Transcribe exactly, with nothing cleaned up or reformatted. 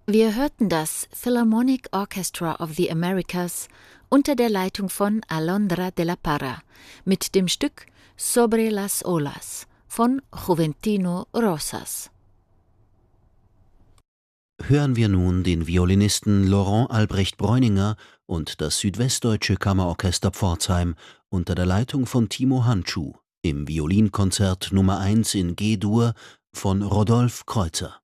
Wir hörten das Philharmonic Orchestra of the Americas unter der Leitung von Alondra de la Parra mit dem Stück Sobre las Olas von Juventino Rosas. Hören wir nun den Violinisten Laurent Albrecht Breuninger und das Südwestdeutsche Kammerorchester Pforzheim unter der Leitung von Timo Handschuh im Violinkonzert Nummer eins in G-Dur von Rodolphe Kreutzer.